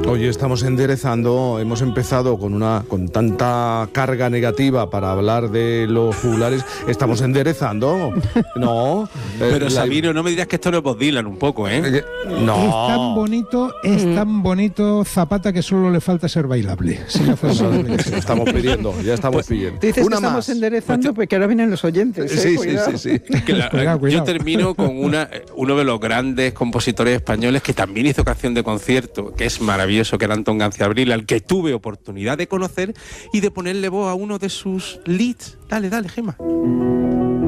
Hoy estamos enderezando, hemos empezado con tanta carga negativa para hablar de los jugulares, estamos enderezando, ¿no? Pero Sabino, no me dirás que esto no es Bob Dylan un poco, ¿eh? No. Es tan bonito Zapata que solo le falta ser bailable. Si no fuera bailable. Estamos pidiendo, ya estamos pidiendo. Dices Una que estamos más. enderezando, pues que ahora vienen los oyentes. Sí. Cuidado. Yo termino con uno de los grandes compositores españoles que también hizo canción de concierto, que es maravilloso, que era Antón Ganciabril, al que tuve oportunidad de conocer y de ponerle voz a uno de sus leads. Dale, Gemma.